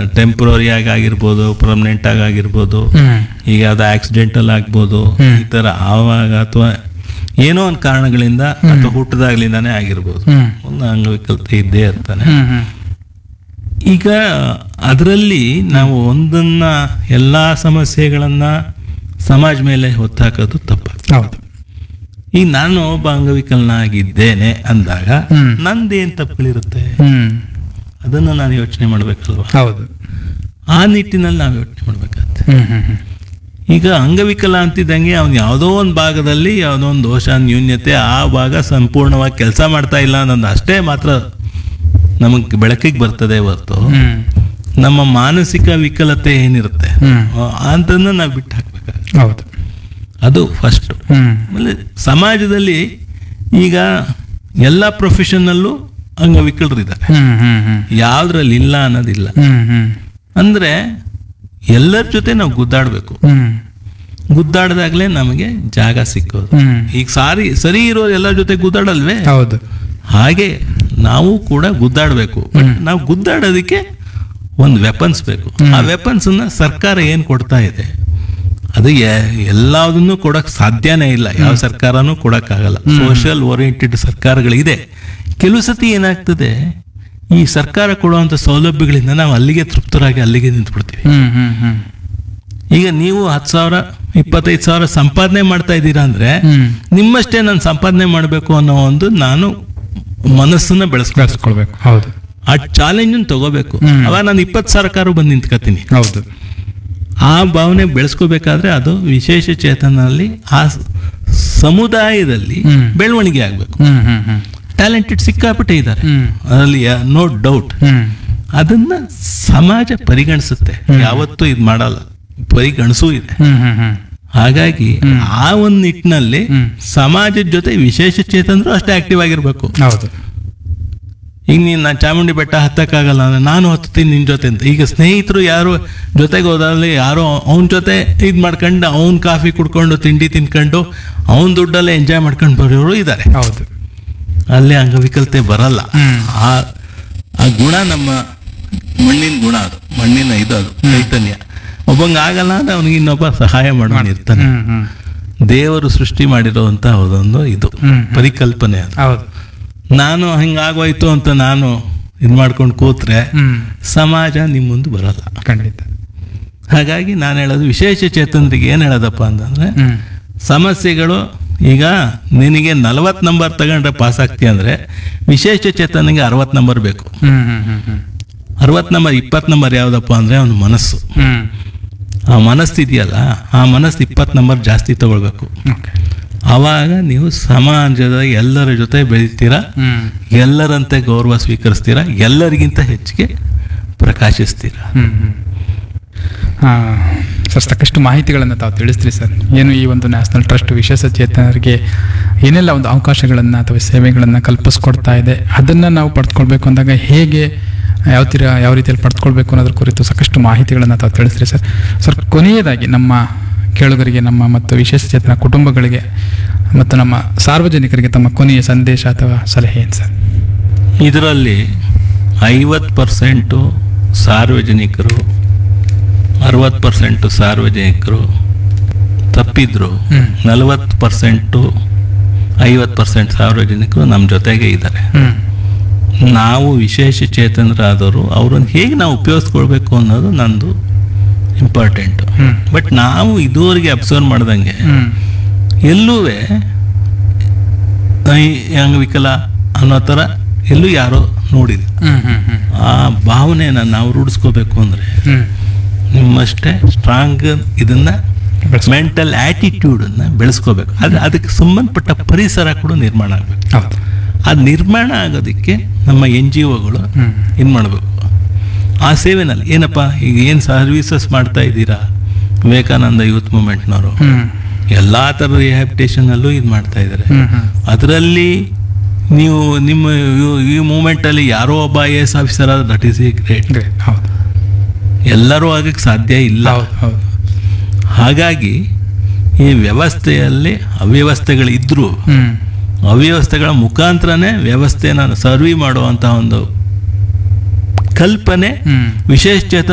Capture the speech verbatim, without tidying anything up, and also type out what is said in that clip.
Temporary ಆಗಿ ಆಗಿರ್ಬೋದು, permanent ಆಗಿ ಆಗಿರ್ಬೋದು, ಹ್ಮ್ ಈಗ ಅದು ಆಕ್ಸಿಡೆಂಟಲ್ ಆಗ್ಬೋದು, ಈ ತರ ಆವಾಗ ಅಥವಾ ಏನೋ ಒಂದು ಕಾರಣಗಳಿಂದ ಅಥವಾ ಹುಟ್ಟದಾಗ್ಲಿಂದಾನೇ ಆಗಿರ್ಬೋದು, ಹ್ಮ್ ಒಂದು ಅಂಗವಿಕಲತೆ ಇದ್ದೇ ಇರ್ತಾನೆ. ಹ್ಮ್ ಹ್ಮ್ ಈಗ ಅದರಲ್ಲಿ ನಾವು ಒಂದನ್ನ ಎಲ್ಲಾ ಸಮಸ್ಯೆಗಳನ್ನ ಸಮಾಜ ಮೇಲೆ ಹೊತ್ತಾಕೋದು ತಪ್ಪಾಗ್ತದೆ. ಹೌದು. ಈಗ ನಾನು ಒಬ್ಬ ಅಂಗವಿಕಲನಾಗಿದ್ದೇನೆ ಅಂದಾಗ ಹ್ಮ್. ನಂದೇನ್ ತಪ್ಪುಗಳಿರುತ್ತೆ, ಹ್ಮ್ ಅದನ್ನ ನಾನು ಯೋಚನೆ ಮಾಡ್ಬೇಕಲ್ವಾ. ಹೌದು. ಆ ನಿಟ್ಟಿನಲ್ಲಿ ನಾವು ಯೋಚನೆ ಮಾಡ್ಬೇಕಾಗತ್ತೆ. ಹ್ಮ್ ಹ್ಮ್ ಹ್ಮ್ ಈಗ ಅಂಗವಿಕಲ ಅಂತಿದ್ದಂಗೆ ಅವ್ನು ಯಾವುದೋ ಒಂದು ಭಾಗದಲ್ಲಿ ಯಾವುದೋ ಒಂದು ದೋಷ, ನ್ಯೂನ್ಯತೆ, ಆ ಭಾಗ ಸಂಪೂರ್ಣವಾಗಿ ಕೆಲಸ ಮಾಡ್ತಾ ಇಲ್ಲ ಅನ್ನೋದು ಅಷ್ಟೇ ಮಾತ್ರ ನಮಗೆ ಬೆಳಕಿಗೆ ಬರ್ತದೆ ಹೊರತು ಹ್ಮ್ ನಮ್ಮ ಮಾನಸಿಕ ವಿಕಲತೆ ಏನಿರುತ್ತೆ ಹ್ಮ್ ಅಂತನ್ನ ನಾವು ಬಿಟ್ಟು ಹಾಕ್ಬೇಕಾಗುತ್ತೆ. ಹೌದು. ಅದು ಫಸ್ಟ್. ಹ್ಮ್ ಆಮೇಲೆ ಸಮಾಜದಲ್ಲಿ ಈಗ ಎಲ್ಲ ಪ್ರೊಫೆಷನ್ನಲ್ಲೂ ಅಂಗವಿಕಲರಿದ್ದಾರೆ, ಹ್ಮ್ ಹ್ಮ್ ಹ್ಮ್ ಯಾವ್ದ್ರಲ್ಲಿ ಇಲ್ಲ ಅನ್ನೋದಿಲ್ಲ. ಹ್ಮ್ ಹ್ಮ್ ಅಂದ್ರೆ ಎಲ್ಲರ ಜೊತೆ ನಾವು ಗುದ್ದಾಡಬೇಕು. ಹ್ಮ್ ಗುದ್ದಾಡ್ದಾಗ್ಲೇ ನಮಗೆ ಜಾಗ ಸಿಕ್ಕೋದು. ಹ್ಮ್ ಈಗ ಸಾರಿ ಸರಿ ಇರೋ ಎಲ್ಲರ ಜೊತೆ ಗುದ್ದಾಡಲ್ವೇ, ಹೌದು. ಹಾಗೆ ನಾವು ಕೂಡ ಗುದ್ದಾಡಬೇಕು. ಬಟ್ ನಾವು ಗುದ್ದಾಡೋದಕ್ಕೆ ಒಂದು ವೆಪನ್ಸ್ ಬೇಕು. ಆ ವೆಪನ್ಸ್ ಅನ್ನ ಸರ್ಕಾರ ಏನ್ ಕೊಡ್ತಾ ಇದೆ ಅದು ಎಲ್ಲದನ್ನು ಕೊಡಕ್ ಸಾಧ್ಯನೇ ಇಲ್ಲ, ಯಾವ ಸರ್ಕಾರನೂ ಕೊಡಕ್ಕಾಗಲ್ಲ. Social oriented ಸರ್ಕಾರಗಳಿದೆ. ಕೆಲವು ಸತಿ ಏನಾಗ್ತದೆ, ಈ ಸರ್ಕಾರ ಕೊಡುವಂತ ಸೌಲಭ್ಯಗಳಿಂದ ನಾವು ಅಲ್ಲಿಗೆ ತೃಪ್ತರಾಗಿ ಅಲ್ಲಿಗೆ ನಿಂತ್ಬಿಡ್ತೀವಿ. ಹ್ಮ್ ಹ್ಮ್ ಹ್ಮ್ ಈಗ ನೀವು ಹತ್ತು ಸಾವಿರ ಇಪ್ಪತ್ತೈದು ಸಾವಿರ ಸಂಪಾದನೆ ಮಾಡ್ತಾ ಇದ್ದೀರಾ ಅಂದ್ರೆ ಹ್ಮ್ ನಿಮ್ಮಷ್ಟೇ ನಾನು ಸಂಪಾದನೆ ಮಾಡಬೇಕು ಅನ್ನೋ ಒಂದು ನಾನು ಮನಸ್ಸನ್ನ ಬೆಳೆಸ್ಬೇಕು. ಬೆಳೆಸ್ಕೊಳ್ಬೇಕು. ಹೌದು. ಆ ಚಾಲೆಂಜ್ ತಗೋಬೇಕು. ಹ್ಮ್. ಅವಾಗ ನಾನು ಇಪ್ಪತ್ತು ಸಾವಿರಕ್ಕಾರು ಬಂದು ನಿಂತ್ಕೋತೀನಿ. ಹೌದು. ಆ ಭಾವನೆ ಬೆಳೆಸ್ಕೋಬೇಕಾದ್ರೆ ಅದು ವಿಶೇಷ ಚೇತನಲ್ಲಿ ಆ ಸ- ಸಮುದಾಯದಲ್ಲಿ ಹ್ಮ್. ಬೆಳವಣಿಗೆ ಆಗ್ಬೇಕು. ಹ್ಮ್ ಹ್ಮ್ ಹ್ಮ್ ಟ್ಯಾಲೆಂಟೆಡ್ ಸಿಕ್ಕಾಪಟ್ಟೆ ಇದ್ದಾರೆ, ಹ್ಮ್ ಅದರಲ್ಲಿ ನೋ ಡೌಟ್. ಹ್ಮ್ ಅದನ್ನ ಸಮಾಜ ಪರಿಗಣಿಸುತ್ತೆ, ಯಾವತ್ತೂ ಇದು ಮಾಡಲ್ಲ, ಪರಿಗಣಿಸೂ ಇದೆ. ಹ್ಮ್ ಹ್ಮ್ ಹ್ಮ್ ಹಾಗಾಗಿ ಆ ಒಂದು ನಿಟ್ಟಿನಲ್ಲಿ ಹ್ಮ್. ಸಮಾಜದ ಜೊತೆ ವಿಶೇಷ ಚೇತನರು ಅಷ್ಟೇ ಆಕ್ಟಿವ್ ಆಗಿರ್ಬೇಕು. ಹೌದು. ಈಗ ನೀನು ನಾನು ಚಾಮುಂಡಿ ಬೆಟ್ಟ ಹತ್ತಕ್ಕಾಗಲ್ಲ ಅಂದ್ರೆ ನಾನು ಹತ್ತೀನಿ ನಿನ್ ಜೊತೆ ಅಂತ. ಈಗ ಸ್ನೇಹಿತರು ಯಾರು ಜೊತೆಗೆ ಹೋದಲ್ಲಿ ಯಾರೋ ಅವನ ಜೊತೆ ಇದು ಮಾಡ್ಕೊಂಡು ಅವ್ನ ಕಾಫಿ ಕುಡ್ಕೊಂಡು ತಿಂಡಿ ತಿನ್ಕೊಂಡು ಅವನ ದುಡ್ಡಲ್ಲೇ ಎಂಜಾಯ್ ಮಾಡ್ಕೊಂಡು ಬರೋರು ಇದ್ದಾರೆ. ಹೌದು. ಅಲ್ಲಿ ಅಂಗವಿಕಲತೆ ಬರಲ್ಲ. ಹ್ಮ್. ಆ ಆ ಗುಣ ನಮ್ಮ ಮಣ್ಣಿನ ಗುಣ, ಅದು ಮಣ್ಣಿನ ಇದು, ಅದು ಚೈತನ್ಯ. ಒಬ್ಬಂಗ ಆಗಲ್ಲ ಅಂದ್ರೆ ಅವನಿಗೆ ಇನ್ನೊಬ್ಬ ಸಹಾಯ ಮಾಡೋನು ಇರ್ತಾನೆ. ಹ್ಮ್ ಹ್ಮ್ ದೇವರು ಸೃಷ್ಟಿ ಮಾಡಿರುವಂತ ಒಂದು ಇದು ಹ್ಮ್. ಪರಿಕಲ್ಪನೆ ಅದು. ಹೌದು. ನಾನು ಹಿಂಗಾಗೋಯ್ತು ಅಂತ ನಾನು ಇದು ಮಾಡ್ಕೊಂಡು ಕೂತ್ರೆ ಹ್ಮ್ ಸಮಾಜ ನಿಮ್ಮ ಮುಂದೆ ಬರಲ್ಲ. ಖಂಡಿತ. ಹಾಗಾಗಿ ನಾನು ಹೇಳೋದು ವಿಶೇಷ ಚೇತನರಿಗೆ ಏನು ಹೇಳೋದಪ್ಪ ಅಂತಂದ್ರೆ, ಹ್ಮ್ ಸಮಸ್ಯೆಗಳು ಈಗ ನಿನಗೆ ನಲವತ್ತು ನಂಬರ್ ತಗೊಂಡ್ರೆ ಪಾಸ್ ಆಗ್ತೀಯ ಅಂದ್ರೆ ವಿಶೇಷ ಚೇತನಿಗೆ ಅರವತ್ತು ನಂಬರ್ ಬೇಕು. ಹ್ಮ್ ಹ್ಮ್ ಹ್ಮ್ ಹ್ಮ್ ಅರವತ್ತು ನಂಬರ್ ಇಪ್ಪತ್ತು ನಂಬರ್ ಯಾವ್ದಪ್ಪ ಅಂದ್ರೆ ಅವನ ಮನಸ್ಸು. ಹ್ಮ್ ಆ ಮನಸ್ಸು ಇದೆಯಲ್ಲ, ಆ ಮನಸ್ಸು ಇಪ್ಪತ್ತು ನಂಬರ್ ಜಾಸ್ತಿ ತಗೊಳ್ಬೇಕು. ಓಕೆ. ಆವಾಗ ನೀವು ಸಮಾಜದ ಎಲ್ಲರ ಜೊತೆ ಬೆಳಿತೀರಾ, ಹ್ಮ್ ಎಲ್ಲರಂತೆ ಗೌರವ ಸ್ವೀಕರಿಸ್ತೀರಾ, ಎಲ್ಲರಿಗಿಂತ ಹೆಚ್ಚಿಗೆ ಪ್ರಕಾಶಿಸ್ತೀರಾ. ಹ್ಮ್ ಹ್ಮ್ ಹಾಂ ಸರ್, ಸಾಕಷ್ಟು ಮಾಹಿತಿಗಳನ್ನು ತಾವು ತಿಳಿಸ್ತೀರಿ ಸರ್. ಏನು ಈ ಒಂದು ನ್ಯಾಷನಲ್ ಟ್ರಸ್ಟ್ ವಿಶೇಷ ಚೇತನರಿಗೆ ಏನೆಲ್ಲ ಒಂದು ಅವಕಾಶಗಳನ್ನು ಅಥವಾ ಸೇವೆಗಳನ್ನು ಕಲ್ಪಿಸ್ಕೊಡ್ತಾ ಇದೆ, ಅದನ್ನು ನಾವು ಪಡೆದುಕೊಳ್ಬೇಕು ಅಂದಾಗ ಹೇಗೆ ಯಾವ ತೀರ ಯಾವ ರೀತಿಯಲ್ಲಿ ಪಡೆದುಕೊಳ್ಬೇಕು ಅನ್ನೋದ್ರ ಕುರಿತು ಸಾಕಷ್ಟು ಮಾಹಿತಿಗಳನ್ನು ತಾವು ತಿಳಿಸ್ತೀರಿ ಸರ್. ಸರ್, ಕೊನೆಯದಾಗಿ ನಮ್ಮ ಕೇಳುಗರಿಗೆ, ನಮ್ಮ ಮತ್ತು ವಿಶೇಷ ಚೇತನ ಕುಟುಂಬಗಳಿಗೆ ಮತ್ತು ನಮ್ಮ ಸಾರ್ವಜನಿಕರಿಗೆ ತಮ್ಮ ಕೊನೆಯ ಸಂದೇಶ ಅಥವಾ ಸಲಹೆ ಏನು ಸರ್? ಇದರಲ್ಲಿ ಐವತ್ತು ಪರ್ಸೆಂಟು ಸಾರ್ವಜನಿಕರು, ಅರವತ್ತು ಪರ್ಸೆಂಟು ಸಾರ್ವಜನಿಕರು ತಪ್ಪಿದ್ರು, ಹ್ಮ್. ನಲವತ್ತು ಪರ್ಸೆಂಟು ಐವತ್ತು ಪರ್ಸೆಂಟ್ ಸಾರ್ವಜನಿಕರು ನಮ್ಮ ಜೊತೆಗೆ ಇದ್ದಾರೆ. ಹ್ಮ್ ನಾವು ವಿಶೇಷ ಚೇತನರಾದವರು ಅವ್ರನ್ನ ಹೇಗೆ ನಾವು ಉಪಯೋಗಿಸ್ಕೊಳ್ಬೇಕು ಅನ್ನೋದು ನಂದು ಇಂಪಾರ್ಟೆಂಟು. ಹ್ಮ್. ಬಟ್ ನಾವು ಇದುವರೆಗೆ ಅಬ್ಸರ್ವ್ ಮಾಡ್ದಂಗೆ ಹ್ಮ್ ಎಲ್ಲೂ ಅಂಗವಿಕಲ ಅನ್ನೋ ಥರ ಎಲ್ಲೂ ಯಾರೋ ನೋಡಿಲ್ಲ. ಹ್ಮ್ ಹ್ಮ್ ಹ್ಮ್ ಆ ಭಾವನೆನ ನಾವು ರೂಢಿಸ್ಕೋಬೇಕು ಅಂದರೆ ಹ್ಮ್ ನಿಮ್ಮಷ್ಟೇ ಸ್ಟ್ರಾಂಗ್ ಇದನ್ನ ಬೆಳೆಸ್ಕೊ- ಮೆಂಟಲ್ ಆಟಿಟ್ಯೂಡನ್ನು ಬೆಳೆಸ್ಕೋಬೇಕು. ಅದು ಅದಕ್ಕೆ ಸಂಬಂಧಪಟ್ಟ ಪರಿಸರ ಕೂಡ ನಿರ್ಮಾಣ ಆಗಬೇಕು. ಹೌದು. ಅದು ನಿರ್ಮಾಣ ಆಗೋದಕ್ಕೆ ನಮ್ಮ ಎನ್ ಜಿ ಒಗಳು ಹ್ಮ್ ಏನು ಮಾಡಬೇಕು, ಆ ಸೇವೆನಲ್ಲಿ ಏನಪ್ಪ ಈಗ ಏನು ಸರ್ವೀಸಸ್ ಮಾಡ್ತಾ ಇದ್ದೀರಾ, ವಿವೇಕಾನಂದ ಯೂತ್ ಮೂವ್ಮೆಂಟ್ನವರು ಹ್ಮ್ ಎಲ್ಲ ಥರದ ರಿಹ್ಯಾಬಿಟೇಷನಲ್ಲೂ ಇದು ಮಾಡ್ತಾ ಇದ್ದಾರೆ. ಹ್ಮ್ ಹ್ಮ್ ಅದರಲ್ಲಿ ನೀವು ನಿಮ್ಮ ಇವ್- ಈ ಮೂಮೆಂಟಲ್ಲಿ ಯಾರೋ ಒಬ್ಬ ಐ ಎ ಎಸ್ ಆಫೀಸರ್ ಆದ್ರೆ that is A great. Great. ಹೌದು ಎಲ್ಲರೂ ಆಗಕ್ಕೆ ಸಾಧ್ಯ ಇಲ್ಲ. ಹೌದು ಹೌದು ಹಾಗಾಗಿ ಈ ವ್ಯವಸ್ಥೆಯಲ್ಲಿ ಅವ್ಯವಸ್ಥೆಗಳಿದ್ರೂ ಹ್ಮ್ ಅವ್ಯವಸ್ಥೆಗಳ ಮುಖಾಂತರನೇ ವ್ಯವಸ್ಥೆನ ಸರ್ವಿ ಮಾಡುವಂತಹ ಒಂದು ಕಲ್ಪನೆ ಹ್ಮ್ ವಿಶೇಷ ಚೇತನ